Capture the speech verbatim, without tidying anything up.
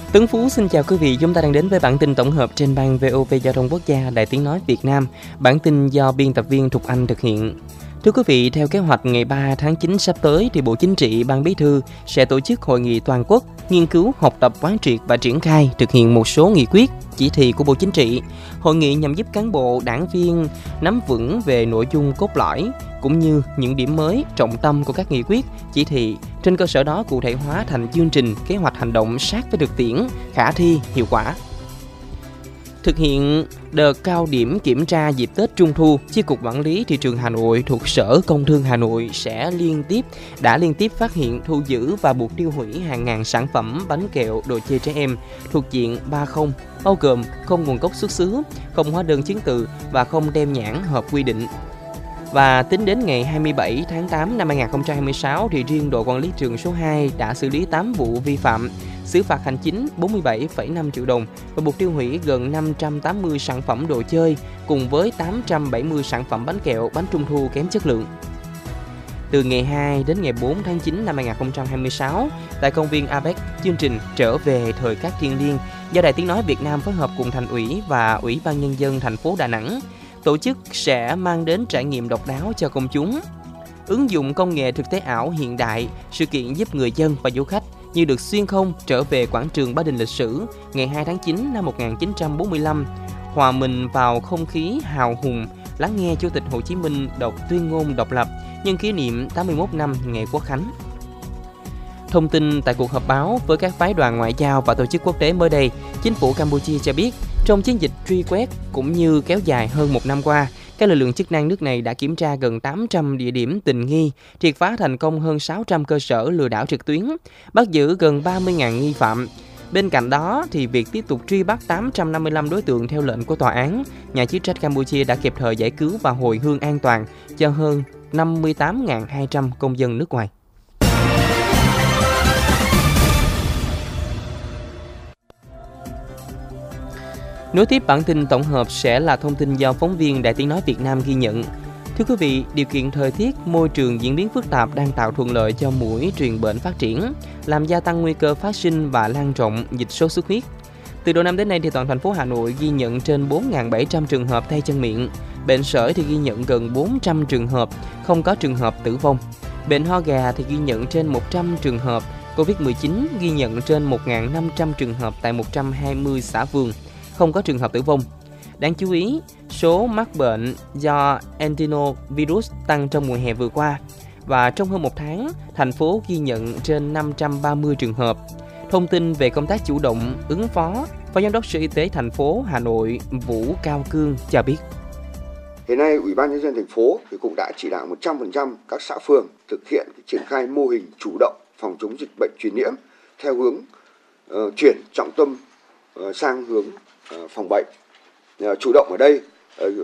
Tuấn Phú xin chào quý vị, chúng ta đang đến với bản tin tổng hợp trên ban vê o vê Giao thông Quốc gia Đài Tiếng nói Việt Nam. Bản tin do biên tập viên Thục Anh thực hiện. Thưa quý vị, theo kế hoạch ngày ba tháng chín sắp tới thì Bộ Chính trị, Ban Bí thư sẽ tổ chức hội nghị toàn quốc nghiên cứu, học tập, quán triệt và triển khai thực hiện một số nghị quyết, chỉ thị của Bộ Chính trị. Hội nghị nhằm giúp cán bộ, đảng viên nắm vững về nội dung cốt lõi cũng như những điểm mới, trọng tâm của các nghị quyết, chỉ thị. Trên cơ sở đó cụ thể hóa thành chương trình, kế hoạch hành động sát với thực tiễn, khả thi, hiệu quả. Thực hiện đợt cao điểm kiểm tra dịp Tết Trung thu, Chi cục Quản lý Thị trường Hà Nội thuộc Sở Công Thương Hà Nội sẽ liên tiếp đã liên tiếp phát hiện, thu giữ và buộc tiêu hủy hàng ngàn sản phẩm bánh kẹo, đồ chơi trẻ em thuộc diện ba không, bao gồm không nguồn gốc xuất xứ, không hóa đơn chứng từ và không tem nhãn hợp quy định. Và tính đến ngày hai mươi bảy tháng tám năm hai nghìn không trăm hai mươi sáu thì riêng đội quản lý trường số hai đã xử lý tám vụ vi phạm, xử phạt hành chính bốn mươi bảy phẩy năm triệu đồng và buộc tiêu hủy gần năm trăm tám mươi sản phẩm đồ chơi cùng với tám trăm bảy mươi sản phẩm bánh kẹo, bánh trung thu kém chất lượng. Từ ngày hai đến ngày bốn tháng chín năm hai nghìn không trăm hai mươi sáu, tại công viên a pếch, chương trình Trở về thời khắc thiêng liêng do Đài Tiếng nói Việt Nam phối hợp cùng Thành ủy và Ủy ban Nhân dân thành phố Đà Nẵng tổ chức sẽ mang đến trải nghiệm độc đáo cho công chúng. Ứng dụng công nghệ thực tế ảo hiện đại, sự kiện giúp người dân và du khách như được xuyên không trở về quảng trường Ba Đình lịch sử ngày hai tháng chín năm một nghìn chín trăm bốn mươi lăm, hòa mình vào không khí hào hùng, lắng nghe Chủ tịch Hồ Chí Minh đọc tuyên ngôn độc lập nhân kỷ niệm tám mươi mốt năm ngày Quốc khánh. Thông tin tại cuộc họp báo với các phái đoàn ngoại giao và tổ chức quốc tế mới đây, chính phủ Campuchia cho biết trong chiến dịch truy quét cũng như kéo dài hơn một năm qua, các lực lượng chức năng nước này đã kiểm tra gần tám trăm địa điểm tình nghi, triệt phá thành công hơn sáu trăm cơ sở lừa đảo trực tuyến, bắt giữ gần ba mươi nghìn nghi phạm. Bên cạnh đó, thì việc tiếp tục truy bắt tám trăm năm mươi lăm đối tượng theo lệnh của tòa án, nhà chức trách Campuchia đã kịp thời giải cứu và hồi hương an toàn cho hơn năm mươi tám nghìn hai trăm công dân nước ngoài. Nối tiếp bản tin tổng hợp sẽ là thông tin do phóng viên Đài Tiếng nói Việt Nam ghi nhận. Thưa quý vị, điều kiện thời tiết, môi trường diễn biến phức tạp đang tạo thuận lợi cho muỗi truyền bệnh phát triển, làm gia tăng nguy cơ phát sinh và lan rộng dịch sốt xuất huyết. Từ đầu năm đến nay thì toàn thành phố Hà Nội ghi nhận trên bốn nghìn bảy trăm trường hợp tay chân miệng. Bệnh sởi thì ghi nhận gần bốn trăm trường hợp, không có trường hợp tử vong. Bệnh ho gà thì ghi nhận trên một trăm trường hợp, covid mười chín ghi nhận trên một nghìn năm trăm trường hợp tại một trăm hai mươi xã phường, không có trường hợp tử vong. Đáng chú ý, số mắc bệnh do adenovirus tăng trong mùa hè vừa qua và trong hơn một tháng, thành phố ghi nhận trên năm trăm ba mươi trường hợp. Thông tin về công tác chủ động ứng phó, Phó Giám đốc Sở Y tế thành phố Hà Nội Vũ Cao Cương cho biết. Hiện nay, Ủy ban Nhân dân thành phố thì cũng đã chỉ đạo một trăm phần trăm các xã phường thực hiện triển khai mô hình chủ động phòng chống dịch bệnh truyền nhiễm theo hướng uh, chuyển trọng tâm uh, sang hướng uh, phòng bệnh. Uh, chủ động ở đây uh,